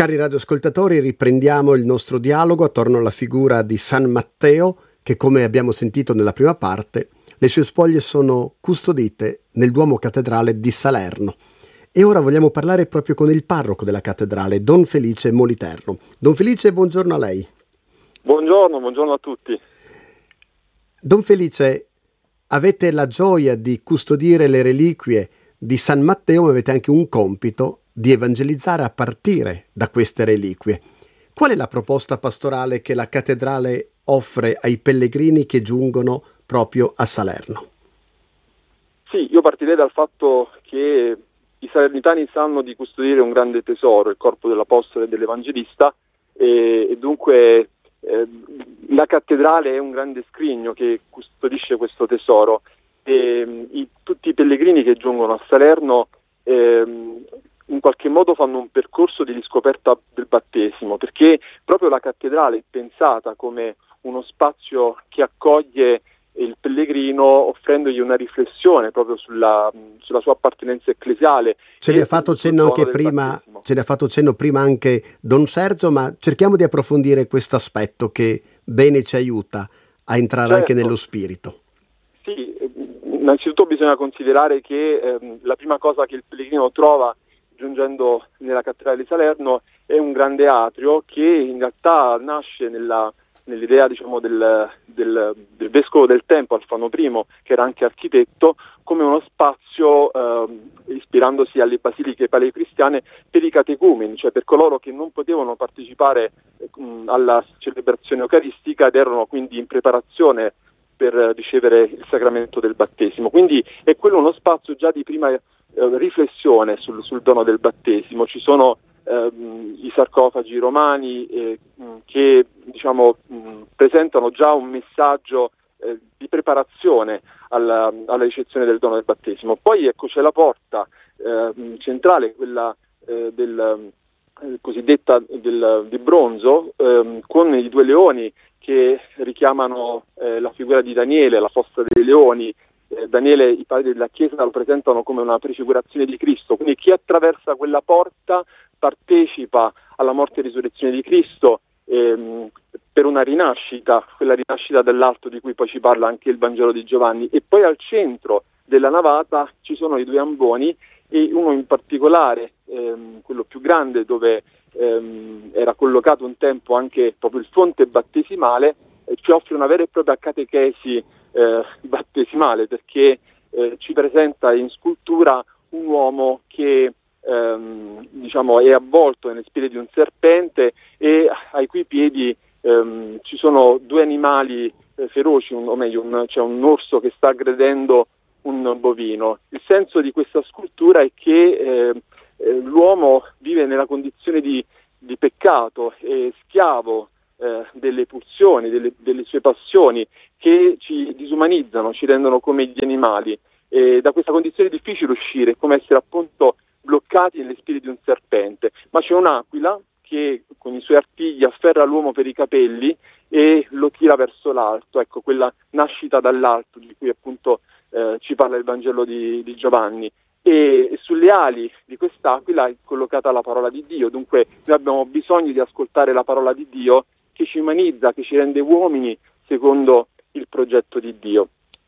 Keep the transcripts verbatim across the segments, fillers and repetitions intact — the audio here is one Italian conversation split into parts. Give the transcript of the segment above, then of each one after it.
Cari radioascoltatori, riprendiamo il nostro dialogo attorno alla figura di San Matteo, che, come abbiamo sentito nella prima parte, le sue spoglie sono custodite nel Duomo Cattedrale di Salerno. E ora vogliamo parlare proprio con il parroco della cattedrale, Don Felice Moliterno. Don Felice, buongiorno a lei. Buongiorno, buongiorno a tutti. Don Felice, avete la gioia di custodire le reliquie di San Matteo, ma avete anche un compito di evangelizzare a partire da queste reliquie. Qual è la proposta pastorale che la cattedrale offre ai pellegrini che giungono proprio a Salerno? Sì, io partirei dal fatto che i salernitani sanno di custodire un grande tesoro, il corpo dell'apostolo e dell'evangelista, e, e dunque eh, la cattedrale è un grande scrigno che custodisce questo tesoro, e i, tutti i pellegrini che giungono a Salerno eh, in qualche modo fanno un percorso di riscoperta del battesimo, perché proprio la cattedrale è pensata come uno spazio che accoglie il pellegrino, offrendogli una riflessione proprio sulla, sulla sua appartenenza ecclesiale. Ce ne ha fatto cenno anche prima, ce ne ha fatto cenno prima anche Don Sergio, ma cerchiamo di approfondire questo aspetto che bene ci aiuta a entrare certo. anche nello spirito. Sì, innanzitutto bisogna considerare che ehm, la prima cosa che il pellegrino trova giungendo nella cattedrale di Salerno è un grande atrio che in realtà nasce nella, nell'idea diciamo del, del, del vescovo del tempo Alfano I, che era anche architetto, come uno spazio eh, ispirandosi alle basiliche paleocristiane per i catecumeni, cioè per coloro che non potevano partecipare mh, alla celebrazione eucaristica ed erano quindi in preparazione per ricevere il sacramento del battesimo. Quindi è quello uno spazio già di prima Eh, riflessione sul, sul dono del battesimo. Ci sono ehm, i sarcofagi romani eh, mh, che diciamo mh, presentano già un messaggio eh, di preparazione alla, alla ricezione del dono del battesimo. Poi ecco c'è la porta eh, centrale, quella eh, del, eh, cosiddetta del, di bronzo, eh, con i due leoni che richiamano eh, la figura di Daniele, la fossa dei leoni. Eh, Daniele, i padri della Chiesa lo presentano come una prefigurazione di Cristo, quindi chi attraversa quella porta partecipa alla morte e risurrezione di Cristo ehm, per una rinascita, quella rinascita dall'alto di cui poi ci parla anche il Vangelo di Giovanni. E poi al centro della navata ci sono i due amboni, e uno in particolare, ehm, quello più grande, dove ehm, era collocato un tempo anche proprio il fonte battesimale, eh, ci offre una vera e propria catechesi Eh, battesimale, perché eh, ci presenta in scultura un uomo che ehm, diciamo è avvolto nelle spine di un serpente e ai cui piedi ehm, ci sono due animali eh, feroci, un, o meglio un, c'è un orso che sta aggredendo un bovino. Il senso di questa scultura è che eh, eh, l'uomo vive nella condizione di, di peccato, è schiavo eh, delle pulsioni, delle, delle sue passioni, che ci disumanizzano, ci rendono come gli animali. E da questa condizione è difficile uscire, è come essere appunto bloccati nelle spine di un serpente. Ma c'è un'aquila che con i suoi artigli afferra l'uomo per i capelli e lo tira verso l'alto, ecco, quella nascita dall'alto di cui appunto eh, ci parla il Vangelo di, di Giovanni. E, e sulle ali di quest'aquila è collocata la parola di Dio. Dunque noi abbiamo bisogno di ascoltare la parola di Dio, che ci umanizza, che ci rende uomini secondo il progetto di Dio.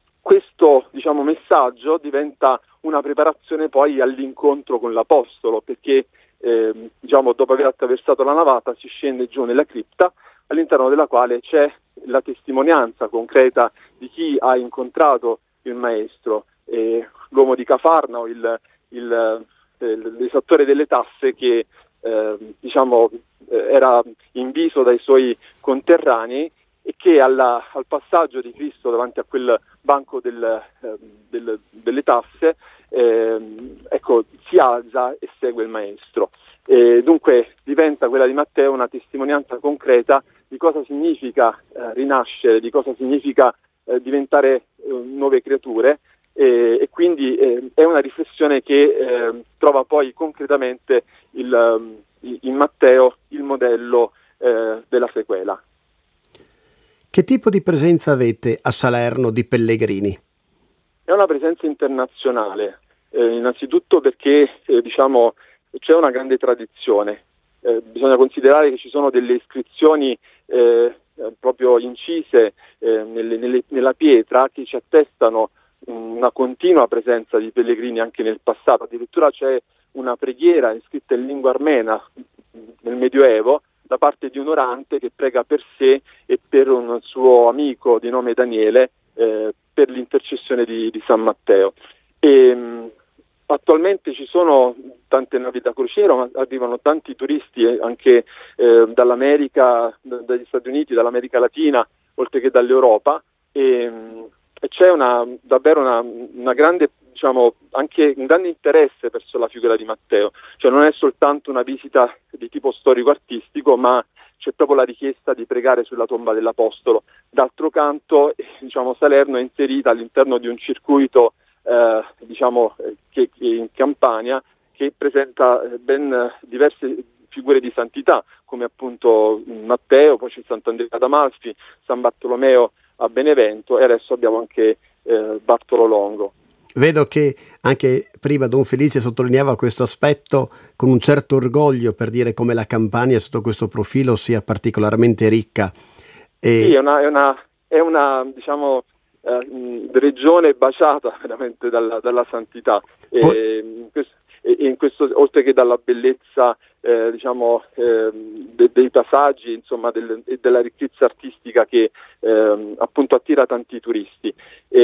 Questo diciamo messaggio diventa una preparazione poi all'incontro con l'Apostolo, perché eh, diciamo dopo aver attraversato la navata si scende giù nella cripta, all'interno della quale c'è la testimonianza concreta di chi ha incontrato il Maestro, eh, l'uomo di Cafarnao, il, il, il, l'esattore delle tasse che eh, diciamo eh, era inviso dai suoi conterranei, e che alla, al passaggio di Cristo davanti a quel banco del, eh, del, delle tasse eh, ecco, si alza e segue il Maestro. E dunque diventa quella di Matteo una testimonianza concreta di cosa significa eh, rinascere, di cosa significa eh, diventare eh, nuove creature, e, e quindi eh, è una riflessione che eh, trova poi concretamente il, in Matteo il modello eh, della sequela. Che tipo di presenza avete a Salerno di pellegrini? È una presenza internazionale, eh, innanzitutto perché eh, diciamo c'è una grande tradizione. eh, bisogna considerare che ci sono delle iscrizioni eh, proprio incise eh, nelle, nelle, nella pietra che ci attestano una continua presenza di pellegrini anche nel passato. Addirittura c'è una preghiera scritta in lingua armena nel Medioevo da parte di un orante che prega per sé e per un suo amico di nome Daniele eh, per l'intercessione di, di San Matteo. E, mh, attualmente ci sono tante navi da crociera, ma arrivano tanti turisti eh, anche eh, dall'America, d- dagli Stati Uniti, dall'America Latina, oltre che dall'Europa, e, mh, e c'è una, davvero una, una grande, diciamo, anche un grande interesse verso la figura di Matteo. Cioè non è soltanto una visita di tipo storico-artistico, ma c'è proprio la richiesta di pregare sulla tomba dell'Apostolo. D'altro canto, diciamo, Salerno è inserita all'interno di un circuito eh, diciamo che, che in Campania che presenta ben diverse figure di santità, come appunto Matteo, poi c'è Sant'Andrea ad Amalfi, San Bartolomeo a Benevento e adesso abbiamo anche eh, Bartolo Longo. Vedo che anche prima Don Felice sottolineava questo aspetto con un certo orgoglio, per dire come la Campania sotto questo profilo sia particolarmente ricca. E... Sì, è una, è una, è una diciamo, eh, regione baciata veramente dalla, dalla santità. Poi... E, in questo, e in questo, oltre che dalla bellezza eh, diciamo, eh, de, dei passaggi, insomma, del, della ricchezza artistica che eh, appunto attira tanti turisti.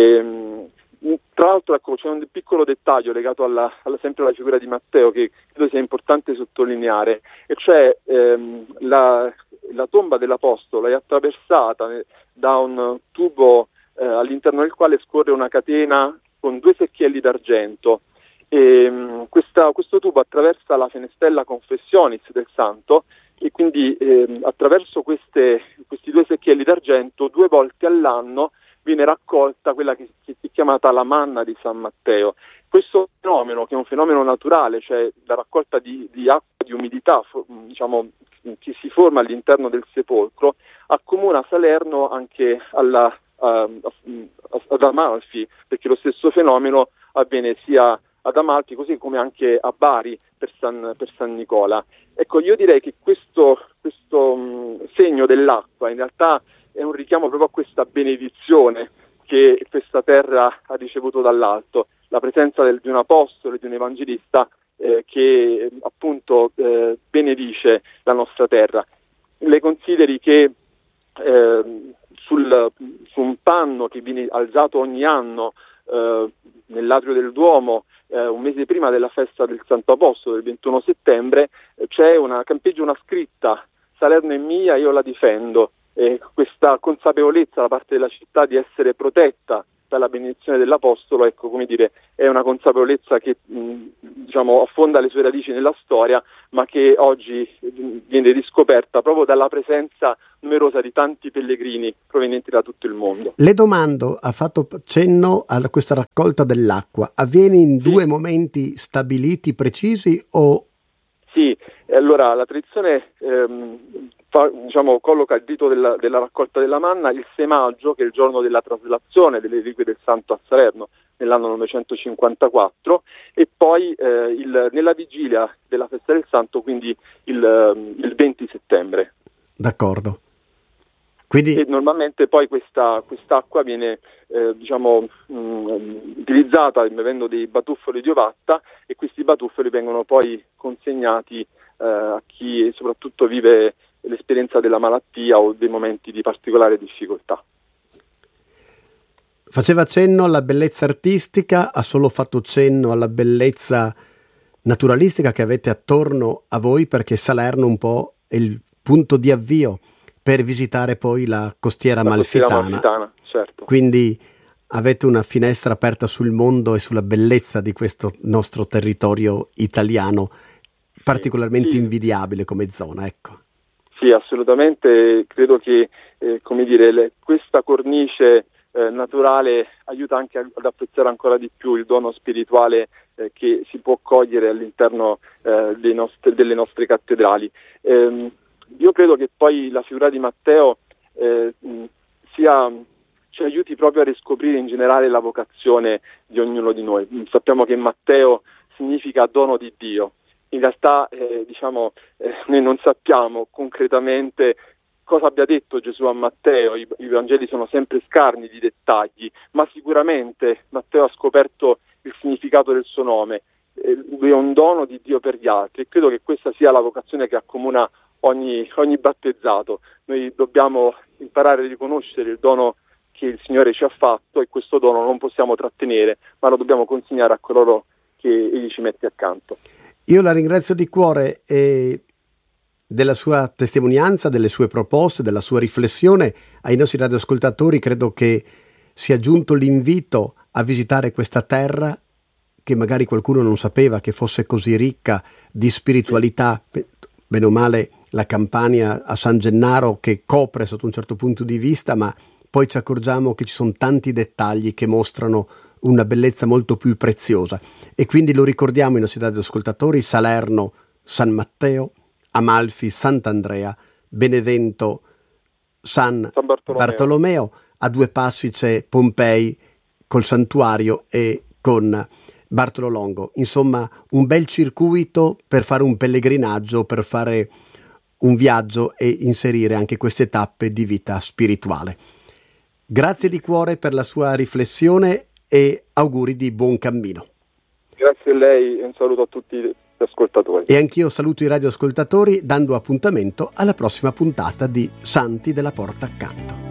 E, tra l'altro, ecco, c'è un piccolo dettaglio legato alla, alla, sempre alla figura di Matteo che credo sia importante sottolineare, e cioè ehm, la, la tomba dell'Apostolo è attraversata da un tubo eh, all'interno del quale scorre una catena con due secchielli d'argento. E, mh, questa, questo tubo attraversa la fenestrella Confessionis del Santo e quindi ehm, attraverso queste, questi due secchielli d'argento due volte all'anno viene raccolta quella che, che è chiamata la manna di San Matteo. Questo fenomeno, che è un fenomeno naturale, cioè la raccolta di, di acqua, di umidità, diciamo, che si forma all'interno del sepolcro, accomuna Salerno anche alla, a, a, ad Amalfi, perché lo stesso fenomeno avviene sia ad Amalfi così come anche a Bari per San, per San Nicola. Ecco, io direi che questo, questo mh, segno dell'acqua in realtà è un richiamo proprio a questa benedizione che questa terra ha ricevuto dall'alto, la presenza del, di un apostolo e di un evangelista eh, che appunto eh, benedice la nostra terra. Le consideri che eh, sul, su un panno che viene alzato ogni anno eh, nell'atrio del Duomo eh, un mese prima della festa del Santo Apostolo, del ventuno settembre, eh, c'è una, campeggia una scritta: Salerno è mia, io la difendo. E questa consapevolezza da parte della città di essere protetta dalla benedizione dell'Apostolo, ecco, come dire, è una consapevolezza che mh, diciamo affonda le sue radici nella storia, ma che oggi mh, viene riscoperta proprio dalla presenza numerosa di tanti pellegrini provenienti da tutto il mondo. Le domando, ha fatto cenno a questa raccolta dell'acqua, avviene in sì. due momenti stabiliti, precisi o... Sì, allora la tradizione ehm, fa, diciamo, colloca il rito della, della raccolta della manna il sei maggio, che è il giorno della traslazione delle reliquie del Santo a Salerno nell'anno novecentocinquantaquattro, e poi eh, il, nella vigilia della festa del Santo, quindi il, il venti settembre. D'accordo. Quindi... E normalmente poi questa quest'acqua viene eh, diciamo mh, utilizzata bevendo dei batuffoli di ovatta, e questi batuffoli vengono poi consegnati eh, a chi soprattutto vive l'esperienza della malattia o dei momenti di particolare difficoltà. Faceva cenno alla bellezza artistica, ha solo fatto cenno alla bellezza naturalistica che avete attorno a voi, perché Salerno un po' è il punto di avvio per visitare poi la costiera la amalfitana. Costiera amalfitana, certo. Quindi avete una finestra aperta sul mondo e sulla bellezza di questo nostro territorio italiano, sì, particolarmente sì. invidiabile come zona, ecco. Sì, assolutamente. Credo che eh, come dire, le, questa cornice eh, naturale aiuta anche ad apprezzare ancora di più il dono spirituale eh, che si può cogliere all'interno eh, dei nostri, delle nostre cattedrali. Ehm, Io credo che poi la figura di Matteo eh, sia, ci aiuti proprio a riscoprire in generale la vocazione di ognuno di noi. Sappiamo che Matteo significa dono di Dio, in realtà eh, diciamo, eh, noi non sappiamo concretamente cosa abbia detto Gesù a Matteo. I, i Vangeli sono sempre scarni di dettagli, ma sicuramente Matteo ha scoperto il significato del suo nome. Eh, lui è un dono di Dio per gli altri, e credo che questa sia la vocazione che accomuna ogni, ogni battezzato. Noi dobbiamo imparare a riconoscere il dono che il Signore ci ha fatto, e questo dono non possiamo trattenere, ma lo dobbiamo consegnare a coloro che Egli ci mette accanto. Io la ringrazio di cuore e della sua testimonianza, delle sue proposte, della sua riflessione. Ai nostri radioascoltatori credo che sia giunto l'invito a visitare questa terra che magari qualcuno non sapeva che fosse così ricca di spiritualità. Bene o male la Campania a San Gennaro che copre sotto un certo punto di vista, ma poi ci accorgiamo che ci sono tanti dettagli che mostrano una bellezza molto più preziosa, e quindi lo ricordiamo ai nostri radioascoltatori: Salerno, San Matteo, Amalfi, Sant'Andrea, Benevento, San, San Bartolomeo. Bartolomeo, a due passi c'è Pompei col santuario e con Bartolo Longo. Insomma, un bel circuito per fare un pellegrinaggio, per fare un viaggio e inserire anche queste tappe di vita spirituale. Grazie di cuore per la sua riflessione e auguri di buon cammino. Grazie a lei e un saluto a tutti gli ascoltatori. E anch'io saluto i radioascoltatori dando appuntamento alla prossima puntata di Santi della Porta Accanto.